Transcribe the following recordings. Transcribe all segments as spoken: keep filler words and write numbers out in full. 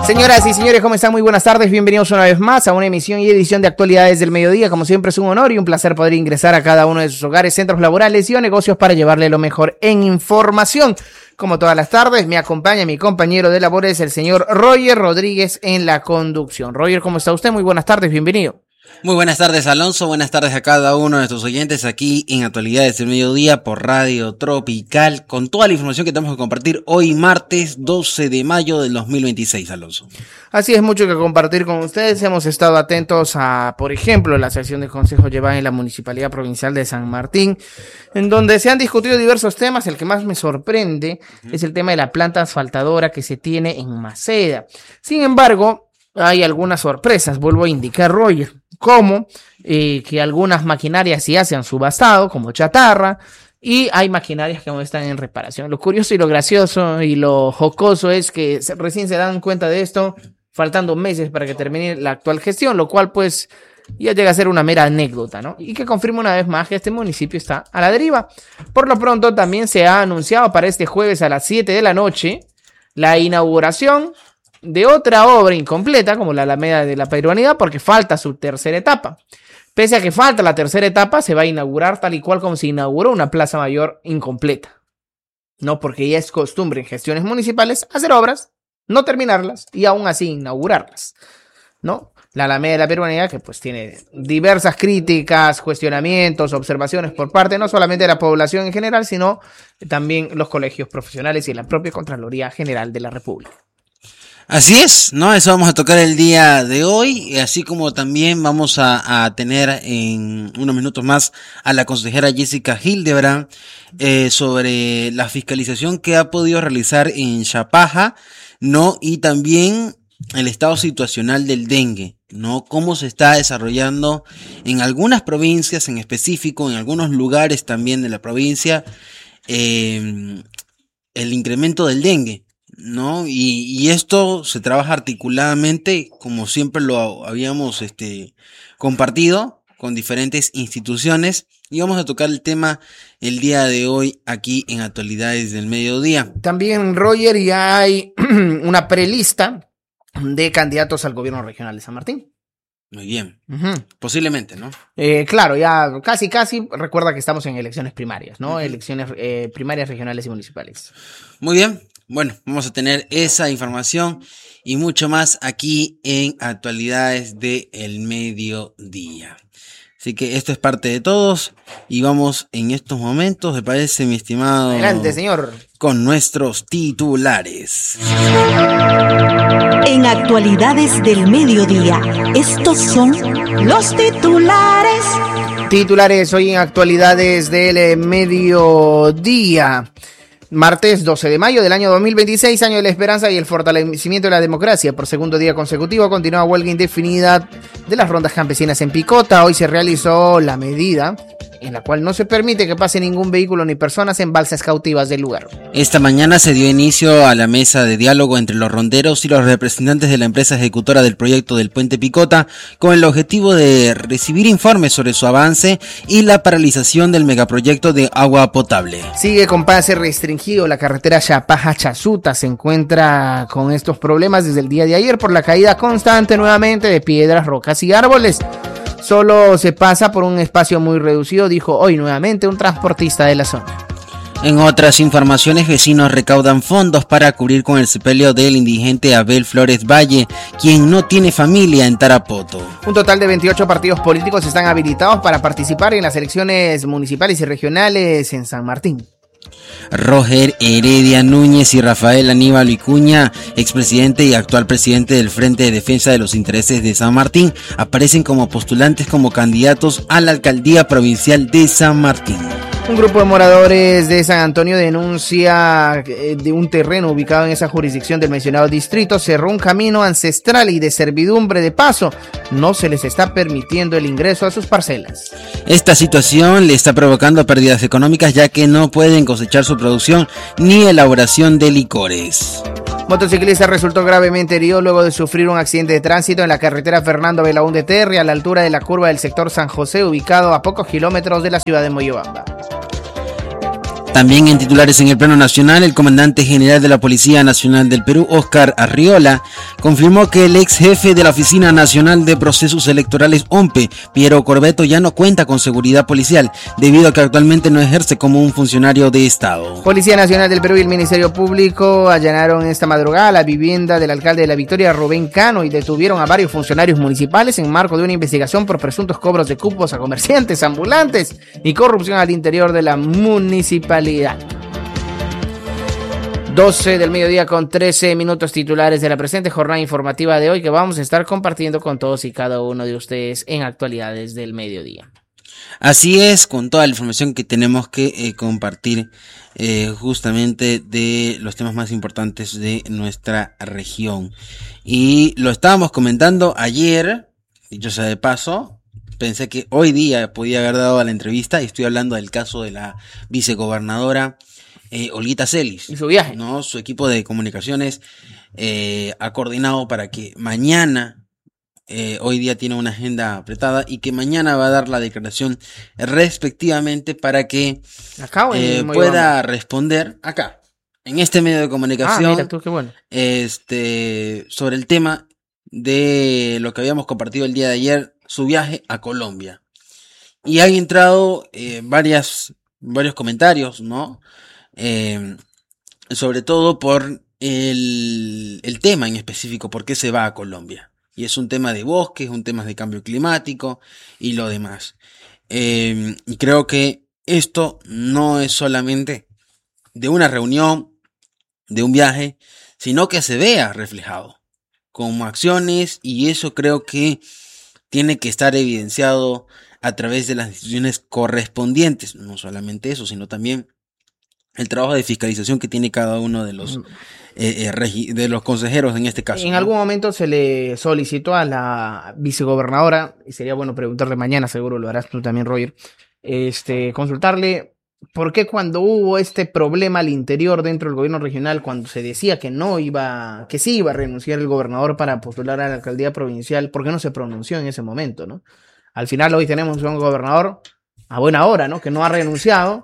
Señoras y señores, ¿cómo están? Muy buenas tardes, bienvenidos una vez más a una emisión y edición de Actualidades del Mediodía. Como siempre es un honor y un placer poder ingresar a cada uno de sus hogares, centros laborales y o negocios para llevarle lo mejor en información. Como todas las tardes, me acompaña mi compañero de labores, el señor Roger Rodríguez, en la conducción. Roger, ¿cómo está usted? Muy buenas tardes, bienvenido. Muy buenas tardes, Alonso, buenas tardes a cada uno de nuestros oyentes aquí en Actualidades del Mediodía por Radio Tropical, con toda la información que tenemos que compartir hoy martes doce de mayo del dos mil veintiséis, Alonso. Así es, mucho que compartir con ustedes. Hemos estado atentos a, por ejemplo, la sesión de consejo llevada en la Municipalidad Provincial de San Martín, en donde se han discutido diversos temas. El que más me sorprende uh-huh. es el tema de la planta asfaltadora que se tiene en Maceda. Sin embargo, hay algunas sorpresas, vuelvo a indicar, Roger, como eh, que algunas maquinarias ya se han subastado, como chatarra, y hay maquinarias que aún están en reparación. Lo curioso y lo gracioso y lo jocoso es que se, recién se dan cuenta de esto, faltando meses para que termine la actual gestión, lo cual pues ya llega a ser una mera anécdota, ¿no? Y que confirma una vez más que este municipio está a la deriva. Por lo pronto también se ha anunciado para este jueves a las siete de la noche la inauguración de otra obra incompleta, como la Alameda de la Peruanidad, porque falta su tercera etapa. Pese a que falta la tercera etapa, se va a inaugurar tal y cual como se inauguró una plaza mayor incompleta. No, porque ya es costumbre en gestiones municipales hacer obras, no terminarlas y aún así inaugurarlas, ¿no? La Alameda de la Peruanidad, que pues tiene diversas críticas, cuestionamientos, observaciones por parte no solamente de la población en general, sino también los colegios profesionales y la propia Contraloría General de la República. Así es, ¿no? Eso vamos a tocar el día de hoy, así como también vamos a, a tener en unos minutos más a la consejera Jessica Hildebrand eh, sobre la fiscalización que ha podido realizar en Chapaja, ¿no? Y también el estado situacional del dengue, ¿no? Cómo se está desarrollando en algunas provincias en específico, en algunos lugares también de la provincia, eh, el incremento del dengue, ¿no? Y, y esto se trabaja articuladamente, como siempre lo habíamos este, compartido con diferentes instituciones, y vamos a tocar el tema el día de hoy aquí en Actualidades del Mediodía. También, Roger, ya hay una prelista de candidatos al gobierno regional de San Martín. Muy bien, uh-huh. Posiblemente, ¿no? Eh, claro, ya casi, casi, recuerda que estamos en elecciones primarias, ¿no? Uh-huh. Elecciones eh, primarias, regionales y municipales. Muy bien. Bueno, vamos a tener esa información y mucho más aquí en Actualidades del Mediodía. Así que esto es parte de todos y vamos en estos momentos, ¿me parece, mi estimado? Adelante, señor. Con nuestros titulares. En Actualidades del Mediodía, estos son los titulares. Titulares hoy en Actualidades del Mediodía. Martes doce de mayo del año dos mil veintiséis, año de la esperanza y el fortalecimiento de la democracia. Por segundo día consecutivo continúa huelga indefinida de las rondas campesinas en Picota. Hoy se realizó la medida en la cual no se permite que pase ningún vehículo ni personas en balsas cautivas del lugar. Esta mañana se dio inicio a la mesa de diálogo entre los ronderos y los representantes de la empresa ejecutora del proyecto del Puente Picota, con el objetivo de recibir informes sobre su avance y la paralización del megaproyecto de agua potable. Sigue con pase restringido la carretera Chapaja-Chasuta. Se encuentra con estos problemas desde el día de ayer por la caída constante nuevamente de piedras, rocas y árboles. Solo se pasa por un espacio muy reducido, dijo hoy nuevamente un transportista de la zona. En otras informaciones, vecinos recaudan fondos para cubrir con el sepelio del indigente Abel Flores Valle, quien no tiene familia en Tarapoto. Un total de veintiocho partidos políticos están habilitados para participar en las elecciones municipales y regionales en San Martín. Roger Heredia Núñez y Rafael Aníbal Vicuña, expresidente y actual presidente del Frente de Defensa de los Intereses de San Martín, aparecen como postulantes como candidatos a la alcaldía provincial de San Martín. Un grupo de moradores de San Antonio denuncia de un terreno ubicado en esa jurisdicción del mencionado distrito cerró un camino ancestral y de servidumbre de paso. No se les está permitiendo el ingreso a sus parcelas. Esta situación le está provocando pérdidas económicas, ya que no pueden cosechar su producción ni elaboración de licores. Motociclista resultó gravemente herido luego de sufrir un accidente de tránsito en la carretera Fernando Belaúnde Terry, a la altura de la curva del sector San José, ubicado a pocos kilómetros de la ciudad de Moyobamba. También en titulares en el plano nacional, el comandante general de la Policía Nacional del Perú, Óscar Arriola, confirmó que el ex jefe de la Oficina Nacional de Procesos Electorales, O M P E, Piero Corbeto, ya no cuenta con seguridad policial, debido a que actualmente no ejerce como un funcionario de Estado. Policía Nacional del Perú y el Ministerio Público allanaron esta madrugada la vivienda del alcalde de La Victoria, Rubén Cano, y detuvieron a varios funcionarios municipales en marco de una investigación por presuntos cobros de cupos a comerciantes ambulantes y corrupción al interior de la municipalidad. doce del mediodía con trece minutos, titulares de la presente jornada informativa de hoy que vamos a estar compartiendo con todos y cada uno de ustedes en Actualidades del Mediodía. Así es, con toda la información que tenemos que eh, compartir eh, justamente de los temas más importantes de nuestra región. Y lo estábamos comentando ayer, dicho sea de paso. Pensé que hoy día podía haber dado a la entrevista, y estoy hablando del caso de la vicegobernadora eh, Olguita Celis. Y su viaje. ¿No? Su equipo de comunicaciones eh, ha coordinado para que mañana, eh, hoy día tiene una agenda apretada, y que mañana va a dar la declaración respectivamente para que acá o en eh, Moyobamba? pueda responder acá, en este medio de comunicación, Ah, mira tú, qué bueno. este, sobre el tema de lo que habíamos compartido el día de ayer, su viaje a Colombia. Y han entrado eh, varias, varios comentarios, ¿no? Eh, sobre todo por el, el tema en específico, por qué se va a Colombia. Y es un tema de bosques, un tema de cambio climático y lo demás. Eh, y creo que esto no es solamente de una reunión, de un viaje, sino que se vea reflejado como acciones, y eso creo que tiene que estar evidenciado a través de las instituciones correspondientes. No solamente eso, sino también el trabajo de fiscalización que tiene cada uno de los eh, eh, regi- de los consejeros en este caso. En ¿no? algún momento se le solicitó a la vicegobernadora, y sería bueno preguntarle mañana, seguro lo harás tú también, Roger, este, consultarle por qué cuando hubo este problema al interior dentro del gobierno regional, cuando se decía que no iba, que sí iba a renunciar el gobernador para postular a la alcaldía provincial, ¿por qué no se pronunció en ese momento, no? Al final hoy tenemos un gobernador a buena hora, ¿no? Que no ha renunciado,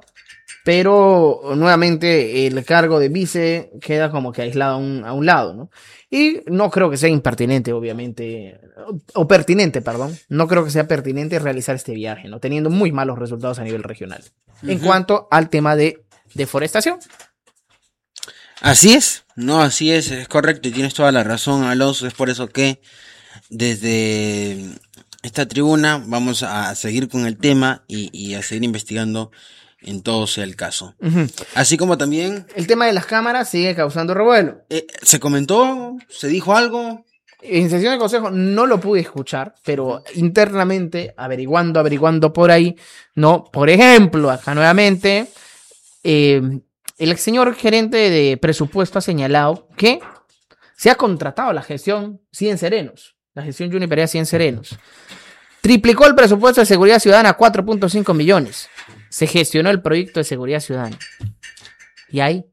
pero nuevamente el cargo de vice queda como que aislado a un, a un lado, ¿no? Y no creo que sea impertinente, obviamente, o, o pertinente, perdón, no creo que sea pertinente realizar este viaje, ¿no? Teniendo muy malos resultados a nivel regional. Uh-huh. En cuanto al tema de deforestación. Así es, no, así es, es correcto, y tienes toda la razón, Alonso. Es por eso que desde esta tribuna vamos a seguir con el tema y, y a seguir investigando en todo sea el caso. Uh-huh. Así como también el tema de las cámaras sigue causando revuelo. Eh, ¿Se comentó? ¿Se dijo algo? En sesión de consejo no lo pude escuchar, pero internamente, averiguando, averiguando por ahí, no, por ejemplo, acá nuevamente, eh, el ex señor gerente de presupuesto ha señalado que se ha contratado la gestión Cien Serenos, la gestión Juniper Cien Serenos. Triplicó el presupuesto de seguridad ciudadana a cuatro punto cinco millones. Se gestionó el proyecto de seguridad ciudadana. Y ahí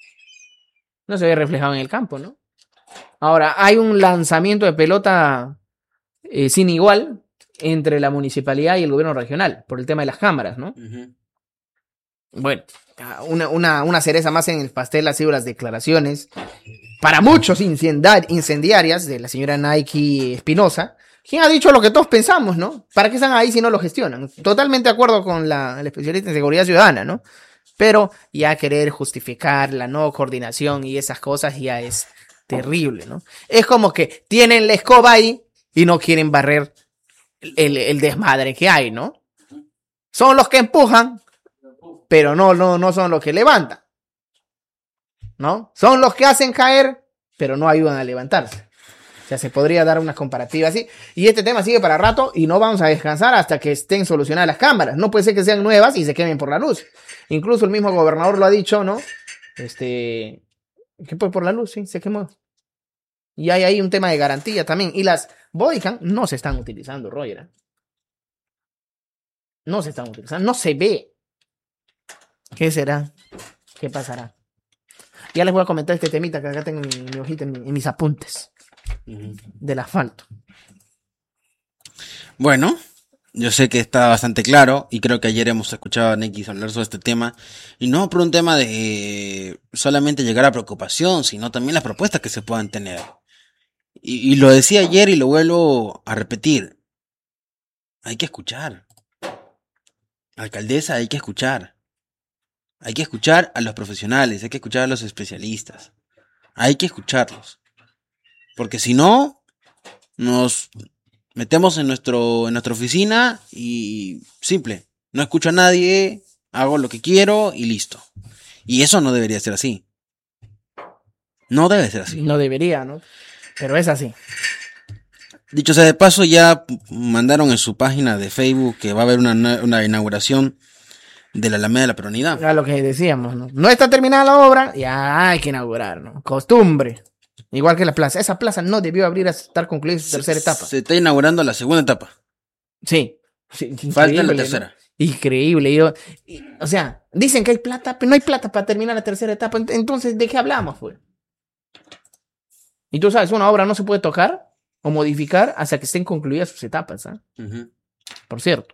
no se ve reflejado en el campo, ¿no? Ahora, hay un lanzamiento de pelota eh, sin igual entre la municipalidad y el gobierno regional por el tema de las cámaras, ¿no? Uh-huh. Bueno, una, una, una cereza más en el pastel ha sido las declaraciones, para muchos incendiar, incendiarias, de la señora Nike Espinosa, quien ha dicho lo que todos pensamos, ¿no? ¿Para qué están ahí si no lo gestionan? Totalmente de acuerdo con la, la especialista en seguridad ciudadana, ¿no? Pero ya querer justificar la no coordinación y esas cosas ya es terrible, ¿no? Es como que tienen la escoba ahí y no quieren barrer el, el desmadre que hay, ¿no? Son los que empujan, pero no, no, no son los que levantan, ¿no? Son los que hacen caer, pero no ayudan a levantarse. O sea, se podría dar una comparativa así. Y este tema sigue para rato y no vamos a descansar hasta que estén solucionadas las cámaras. No puede ser que sean nuevas y se quemen por la luz. Incluso el mismo gobernador lo ha dicho, ¿no? Este, ¿qué fue por la luz? Sí, se quemó. Y hay ahí un tema de garantía también. Y las bodycam no se están utilizando, Roger. No se están utilizando. No se ve. ¿Qué será? ¿Qué pasará? Ya les voy a comentar este temita que acá tengo en mi, mi hojita, en, mi, en mis apuntes. Uh-huh. Del asfalto. Bueno, yo sé que está bastante claro, y creo que ayer hemos escuchado a Nequis hablar sobre este tema, y no por un tema de eh, solamente llegar a preocupación, sino también las propuestas que se puedan tener. Y, y lo decía ayer y lo vuelvo a repetir. Hay que escuchar. Alcaldesa, hay que escuchar. Hay que escuchar a los profesionales, hay que escuchar a los especialistas. Hay que escucharlos. Porque si no, nos metemos en nuestro en nuestra oficina y simple, no escucho a nadie, hago lo que quiero y listo. Y eso no debería ser así. No debe ser así. No debería, ¿no? Pero es así. Dicho sea de paso, ya mandaron en su página de Facebook que va a haber una, una inauguración de la Alameda de la Peronidad. Era lo que decíamos, ¿no? No está terminada la obra, ya hay que inaugurar, ¿no? Costumbre. Igual que la plaza. Esa plaza no debió abrir hasta estar concluida su tercera etapa. Se está inaugurando la segunda etapa. Sí. sí Falta la tercera. ¿no? Increíble. Yo, y, o sea, dicen que hay plata, pero no hay plata para terminar la tercera etapa. Entonces, ¿de qué hablamos, pues? Y tú sabes, una obra no se puede tocar o modificar hasta que estén concluidas sus etapas, ¿eh? Uh-huh. Por cierto.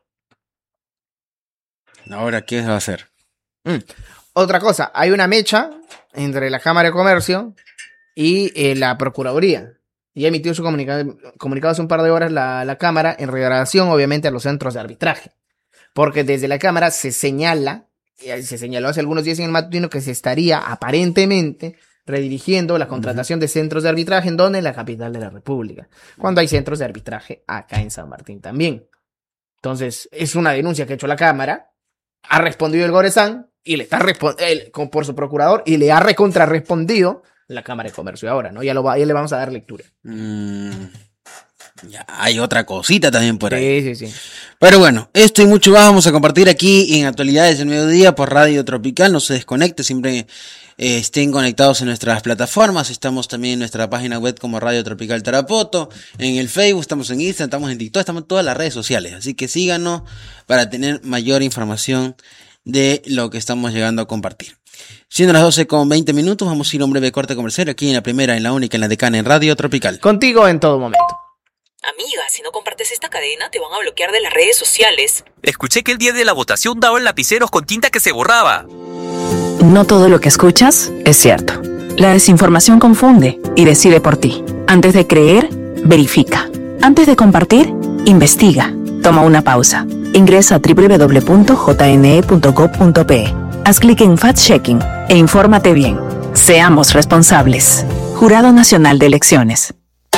Ahora, ¿qué va a hacer? Mm. Otra cosa, hay una mecha entre la Cámara de Comercio y eh, la Procuraduría. Y ha emitido su comunicado, comunicado hace un par de horas la, la Cámara en relación, obviamente, a los centros de arbitraje. Porque desde la Cámara se señala, se señaló hace algunos días en el matutino, que se estaría aparentemente redirigiendo la contratación de centros de arbitraje en donde en la capital de la República, cuando hay centros de arbitraje acá en San Martín también. Entonces, es una denuncia que ha hecho la Cámara, ha respondido el Goresán, y le está respondiendo por su procurador, y le ha recontrarrespondido la Cámara de Comercio ahora, ¿no? Ya, lo va, ya le vamos a dar lectura. Mm, ya hay otra cosita también por ahí. Sí, sí, sí. Pero bueno, esto y mucho más vamos a compartir aquí en Actualidades del Mediodía por Radio Tropical. No se desconecte, siempre eh, estén conectados en nuestras plataformas. Estamos también en nuestra página web como Radio Tropical Tarapoto, en el Facebook, estamos en Instagram, estamos en TikTok, estamos en todas las redes sociales. Así que síganos para tener mayor información de lo que estamos llegando a compartir. Siendo las doce con veinte minutos, vamos a ir a un breve corte comercial aquí en la primera, en la única, en la decana, en Radio Tropical. Contigo en todo momento. Amiga, si no compartes esta cadena, te van a bloquear de las redes sociales. Escuché que el día de la votación daban lapiceros con tinta que se borraba. No todo lo que escuchas es cierto. La desinformación confunde y decide por ti. Antes de creer, verifica. Antes de compartir, investiga. Toma una pausa. Ingresa a doble u doble u doble u punto j n e punto gob punto p e. Haz clic en Fact-Checking e infórmate bien. Seamos responsables. Jurado Nacional de Elecciones.